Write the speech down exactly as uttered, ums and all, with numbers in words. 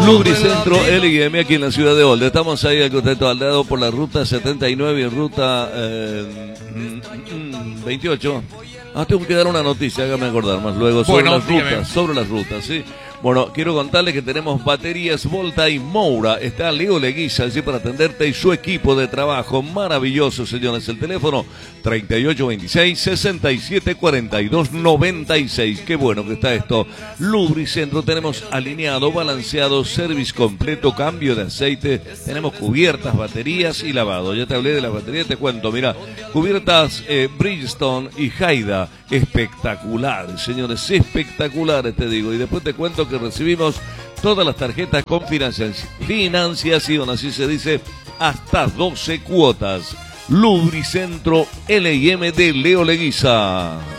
Lubricentro L y M aquí en la ciudad de Olde. Estamos ahí al costado al lado por la ruta setenta y nueve y ruta eh, veintiocho. Ah, tengo que dar una noticia, hágame acordar más luego sobre Bueno, las dígame. rutas, sobre las rutas, ¿sí? Bueno, quiero contarles que tenemos baterías Volta y Moura. Está Leo Leguiza allí para atenderte y su equipo de trabajo. Maravilloso, señores. El teléfono treinta y ocho veintiséis, sesenta y siete cuarenta y dos noventa y seis. Qué bueno que está esto. Lubricentro, tenemos alineado, balanceado, service completo, cambio de aceite. Tenemos cubiertas, baterías y lavado. Ya te hablé de las baterías, te cuento. Mira, cubiertas eh, Bridgestone y Haida. Espectaculares, señores, espectaculares, te digo. Y después te cuento que recibimos todas las tarjetas con financiación, financiación, así se dice, hasta doce cuotas. Lubricentro L y M de Leo Leguiza.